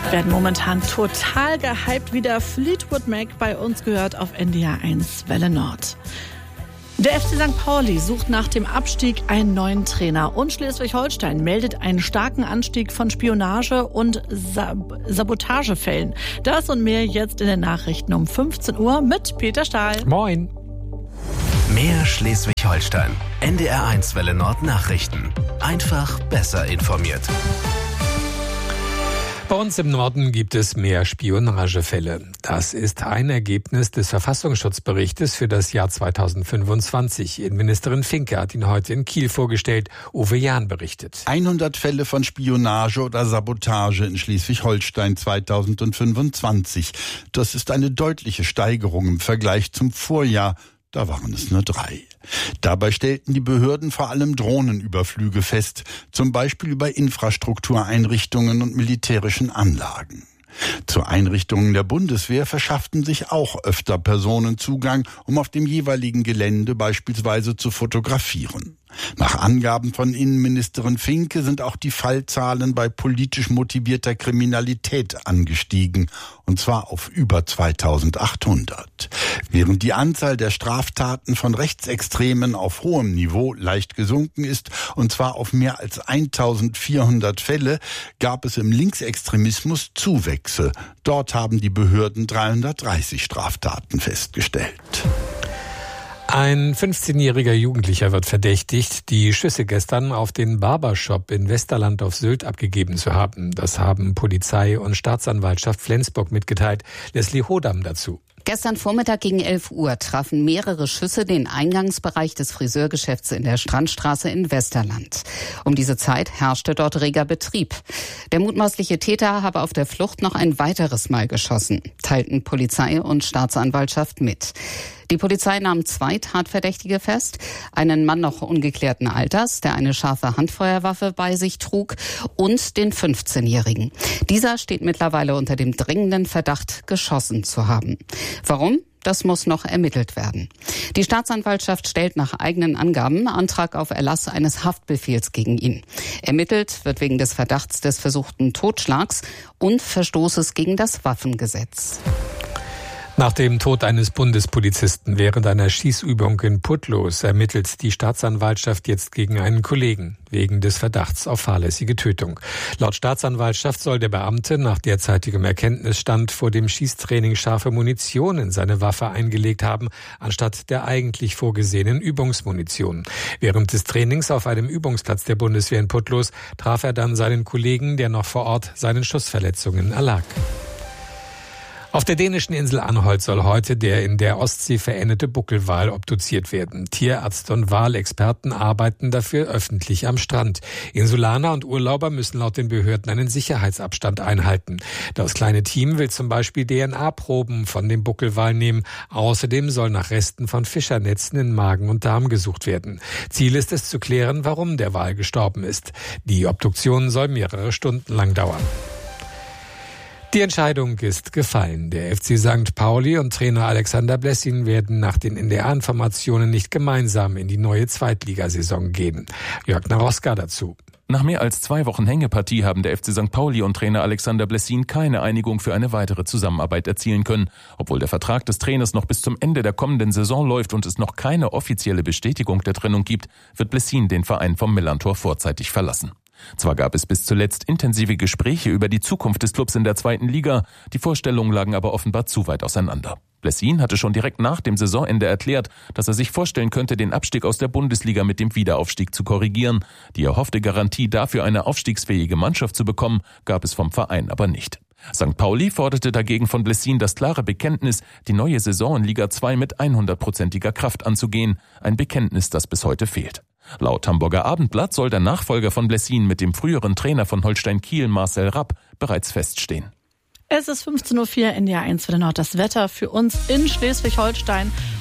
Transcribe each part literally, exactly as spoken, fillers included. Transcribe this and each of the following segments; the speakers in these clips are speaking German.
Werden momentan total gehypt, wieder Fleetwood Mac bei uns gehört auf N D R eins Welle Nord. Der F C Sankt Pauli sucht nach dem Abstieg einen neuen Trainer und Schleswig-Holstein meldet einen starken Anstieg von Spionage- und Sab- Sabotagefällen. Das und mehr jetzt in den Nachrichten um fünfzehn Uhr mit Peter Stahl. Moin. Mehr Schleswig-Holstein. N D R eins Welle Nord Nachrichten. Einfach besser informiert. Bei uns im Norden gibt es mehr Spionagefälle. Das ist ein Ergebnis des Verfassungsschutzberichtes für das Jahr zweitausendfünfundzwanzig. Innenministerin Finke hat ihn heute in Kiel vorgestellt. Uwe Jahn berichtet. hundert Fälle von Spionage oder Sabotage in Schleswig-Holstein zweitausendfünfundzwanzig. Das ist eine deutliche Steigerung im Vergleich zum Vorjahr. Da waren es nur drei. Dabei stellten die Behörden vor allem Drohnenüberflüge fest, zum Beispiel über Infrastruktureinrichtungen und militärischen Anlagen. Zu Einrichtungen der Bundeswehr verschafften sich auch öfter Personen Zugang, um auf dem jeweiligen Gelände beispielsweise zu fotografieren. Nach Angaben von Innenministerin Finke sind auch die Fallzahlen bei politisch motivierter Kriminalität angestiegen, und zwar auf über zweitausendachthundert. Während die Anzahl der Straftaten von Rechtsextremen auf hohem Niveau leicht gesunken ist, und zwar auf mehr als eintausendvierhundert Fälle, gab es im Linksextremismus Zuwächse. Dort haben die Behörden dreihundertdreißig Straftaten festgestellt. Ein fünfzehnjähriger Jugendlicher wird verdächtigt, die Schüsse gestern auf den Barbershop in Westerland auf Sylt abgegeben zu haben. Das haben Polizei und Staatsanwaltschaft Flensburg mitgeteilt. Leslie Hodam dazu. Gestern Vormittag gegen elf Uhr trafen mehrere Schüsse den Eingangsbereich des Friseurgeschäfts in der Strandstraße in Westerland. Um diese Zeit herrschte dort reger Betrieb. Der mutmaßliche Täter habe auf der Flucht noch ein weiteres Mal geschossen, teilten Polizei und Staatsanwaltschaft mit. Die Polizei nahm zwei Tatverdächtige fest, einen Mann noch ungeklärten Alters, der eine scharfe Handfeuerwaffe bei sich trug, und den fünfzehnjährigen. Dieser steht mittlerweile unter dem dringenden Verdacht, geschossen zu haben. Warum? Das muss noch ermittelt werden. Die Staatsanwaltschaft stellt nach eigenen Angaben Antrag auf Erlass eines Haftbefehls gegen ihn. Ermittelt wird wegen des Verdachts des versuchten Totschlags und Verstoßes gegen das Waffengesetz. Nach dem Tod eines Bundespolizisten während einer Schießübung in Putlos ermittelt die Staatsanwaltschaft jetzt gegen einen Kollegen wegen des Verdachts auf fahrlässige Tötung. Laut Staatsanwaltschaft soll der Beamte nach derzeitigem Erkenntnisstand vor dem Schießtraining scharfe Munition in seine Waffe eingelegt haben, anstatt der eigentlich vorgesehenen Übungsmunition. Während des Trainings auf einem Übungsplatz der Bundeswehr in Putlos traf er dann seinen Kollegen, der noch vor Ort seinen Schussverletzungen erlag. Auf der dänischen Insel Anholt soll heute der in der Ostsee verendete Buckelwal obduziert werden. Tierärzte und Walexperten arbeiten dafür öffentlich am Strand. Insulaner und Urlauber müssen laut den Behörden einen Sicherheitsabstand einhalten. Das kleine Team will zum Beispiel D N A-Proben von dem Buckelwal nehmen. Außerdem soll nach Resten von Fischernetzen in Magen und Darm gesucht werden. Ziel ist es zu klären, warum der Wal gestorben ist. Die Obduktion soll mehrere Stunden lang dauern. Die Entscheidung ist gefallen. Der F C Sankt Pauli und Trainer Alexander Blessin werden nach den N D R-Informationen nicht gemeinsam in die neue Zweitligasaison gehen. Jörg Naroska dazu. Nach mehr als zwei Wochen Hängepartie haben der F C Sankt Pauli und Trainer Alexander Blessin keine Einigung für eine weitere Zusammenarbeit erzielen können. Obwohl der Vertrag des Trainers noch bis zum Ende der kommenden Saison läuft und es noch keine offizielle Bestätigung der Trennung gibt, wird Blessin den Verein vom Millantor vorzeitig verlassen. Zwar gab es bis zuletzt intensive Gespräche über die Zukunft des Clubs in der zweiten Liga, die Vorstellungen lagen aber offenbar zu weit auseinander. Blessin hatte schon direkt nach dem Saisonende erklärt, dass er sich vorstellen könnte, den Abstieg aus der Bundesliga mit dem Wiederaufstieg zu korrigieren. Die erhoffte Garantie dafür, eine aufstiegsfähige Mannschaft zu bekommen, gab es vom Verein aber nicht. Sankt Pauli forderte dagegen von Blessin das klare Bekenntnis, die neue Saison in Liga zwei mit hundertprozentiger Kraft anzugehen. Ein Bekenntnis, das bis heute fehlt. Laut Hamburger Abendblatt soll der Nachfolger von Blessin mit dem früheren Trainer von Holstein Kiel, Marcel Rapp, bereits feststehen. Es ist fünfzehn Uhr vier, N D R eins Welle Nord. Das Wetter für uns in Schleswig-Holstein.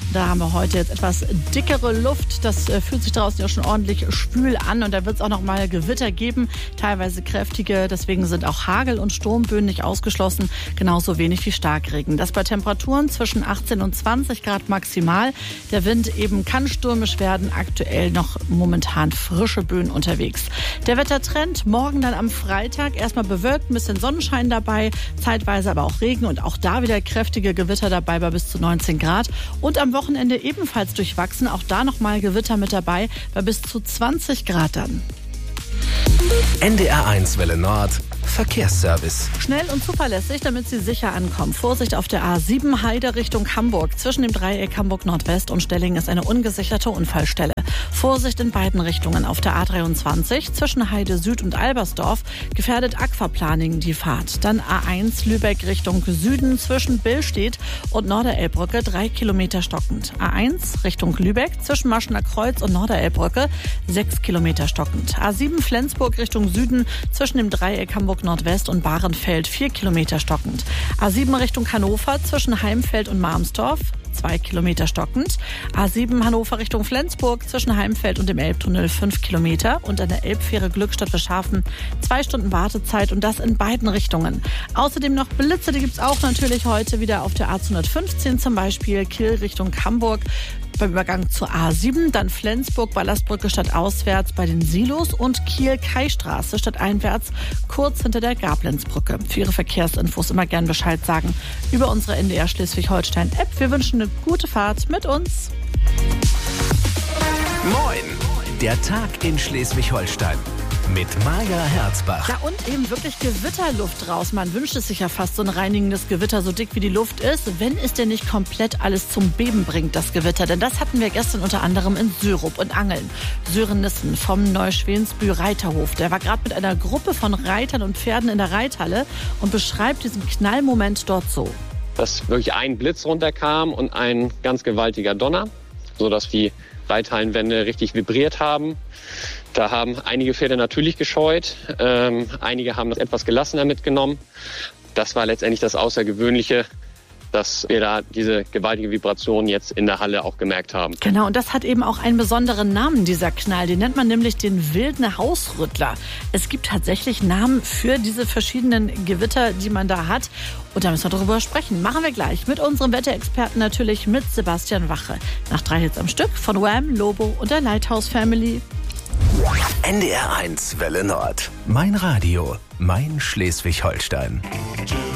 Da haben wir heute jetzt etwas dickere Luft. Das äh, fühlt sich draußen ja schon ordentlich schwül an. Und da wird es auch noch mal Gewitter geben, teilweise kräftige. Deswegen sind auch Hagel- und Sturmböen nicht ausgeschlossen. Genauso wenig wie Starkregen. Das bei Temperaturen zwischen achtzehn und zwanzig Grad maximal. Der Wind eben kann stürmisch werden. Aktuell noch momentan frische Böen unterwegs. Der Wettertrend morgen dann am Freitag. Erstmal bewölkt, ein bisschen Sonnenschein dabei. Zeitweise aber auch Regen und auch da wieder kräftige Gewitter dabei bei bis zu neunzehn Grad. Und am Wochenende ebenfalls durchwachsen. Auch da nochmal Gewitter mit dabei bei bis zu zwanzig Grad dann. N D R eins Welle Nord Verkehrsservice. Schnell und zuverlässig, damit Sie sicher ankommen. Vorsicht auf der A sieben Heide Richtung Hamburg. Zwischen dem Dreieck Hamburg Nordwest und Stellingen ist eine ungesicherte Unfallstelle. Vorsicht in beiden Richtungen auf der A dreiundzwanzig zwischen Heide Süd und Albersdorf gefährdet Aquaplaning die Fahrt. Dann A eins Lübeck Richtung Süden zwischen Billstedt und Norderelbbrücke drei Kilometer stockend. A eins Richtung Lübeck zwischen Maschener Kreuz und Norderelbbrücke sechs Kilometer stockend. A sieben Flensburg Richtung Süden zwischen dem Dreieck Hamburg Nordwest und Bahrenfeld vier Kilometer stockend. A sieben Richtung Hannover zwischen Heimfeld und Marmsdorf zwei Kilometer stockend. A sieben Hannover Richtung Flensburg zwischen Heimfeld und dem Elbtunnel fünf Kilometer. Und an der Elbfähre Glückstadt Beschafen zwei Stunden Wartezeit und das in beiden Richtungen. Außerdem noch Blitze, die gibt es auch natürlich heute wieder auf der A zweihundertfünfzehn zum Beispiel. Kiel Richtung Hamburg beim Übergang zur A sieben, dann Flensburg, Ballastbrücke statt auswärts bei den Silos und Kiel-Kaistraße statt einwärts, kurz hinter der Gablenzbrücke. Für Ihre Verkehrsinfos immer gern Bescheid sagen über unsere N D R Schleswig-Holstein-App. Wir wünschen eine gute Fahrt mit uns. Moin, der Tag in Schleswig-Holstein. Mit Maja Herzbach. Ja, und eben wirklich Gewitterluft raus. Man wünscht es sich ja fast, so ein reinigendes Gewitter, so dick wie die Luft ist, wenn es denn nicht komplett alles zum Beben bringt, das Gewitter. Denn das hatten wir gestern unter anderem in Syrup und Angeln. Sören Nissen vom Neuschwensbü Reiterhof, der war gerade mit einer Gruppe von Reitern und Pferden in der Reithalle und beschreibt diesen Knallmoment dort so. Dass wirklich ein Blitz runterkam und ein ganz gewaltiger Donner, sodass die Reithallenwände richtig vibriert haben. Da haben einige Pferde natürlich gescheut, ähm, einige haben das etwas gelassener mitgenommen. Das war letztendlich das Außergewöhnliche, dass wir da diese gewaltige Vibration jetzt in der Halle auch gemerkt haben. Genau, und das hat eben auch einen besonderen Namen, dieser Knall. Den nennt man nämlich den wilden Hausrüttler. Es gibt tatsächlich Namen für diese verschiedenen Gewitter, die man da hat. Und da müssen wir darüber sprechen. Machen wir gleich mit unserem Wetterexperten, natürlich mit Sebastian Wache. Nach drei Hits am Stück von Wham, Lobo und der Lighthouse Family. N D R eins Welle Nord. Mein Radio, mein Schleswig-Holstein.